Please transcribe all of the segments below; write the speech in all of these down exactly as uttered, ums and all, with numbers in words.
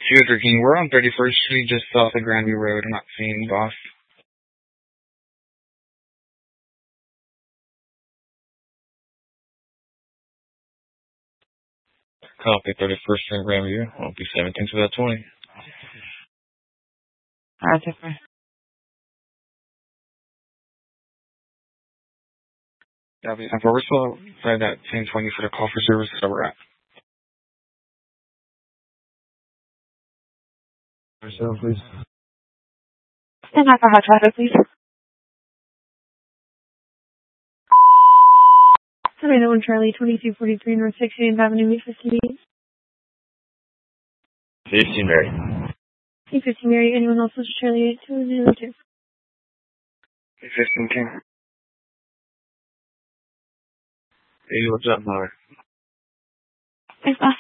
Theodore King, we're on thirty-first Street, just south of Grandview Road. I'm not seeing boss. Copy, thirty-first Street, Grandview. I'll be seventeen to that twenty. Alright, different. That'll be, we're still at that ten twenty for the call for service, so we're at. So, please. Stand by for hot traffic, please. seven oh one Charlie, twenty-two forty-three North sixteenth Avenue, eight fifteen. fifteen Mary. eight fifteen Mary, anyone else with Charlie eight two zero two? eight fifteen King. Hey, what's up, Mother? Thanks, boss.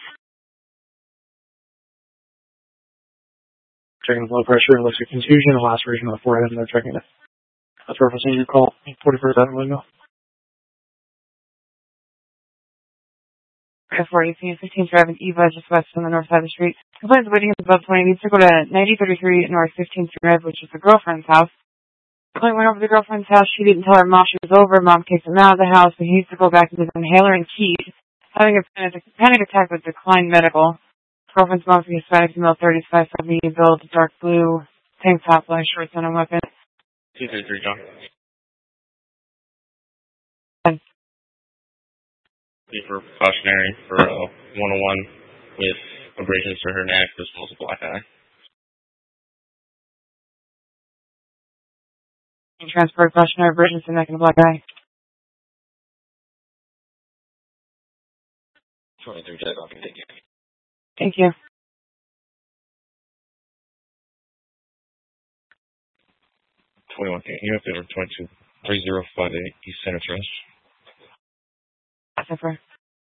Checking blood pressure, looks like confusion, the last version of the forehead, and they're checking it. That's referencing your call, forty-first Avenue window. four eighteen fifteenth Drive in Eva, just west on the north side of the street. Complaints waiting is above twenty. Needs to go to ninety thirty-three North fifteenth Drive, which is the girlfriend's house. Complaint went over to the girlfriend's house. She didn't tell her mom she was over. Mom kicked him out of the house, but he needs to go back into the inhaler and keys. Having a panic, panic attack with declined medical. Girlfriend's mom's a Hispanic female, thirty-five, seventy build, dark blue, tank top, black shorts, and a weapon. two thirty-three, John. For cautionary for uh, one oh one with abrasions to her neck as well as a black eye. Transport cautionary abrasions to neck and a black eye. twenty-three, Jack, I'll continue. Thank you. twenty-one, you have to over twenty-two, three zero five eight, East Center Trust. Zipper.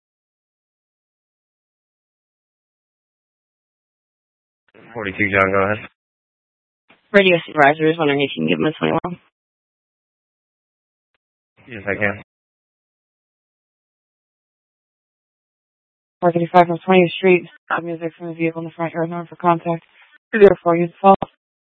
forty-two, John, go ahead. Radio supervisor is wondering if you can give him a twenty-one. Yes, I can. four thirty-five from twentieth Street. Music from the vehicle in the front yard, known for contact. zero four, use the fault.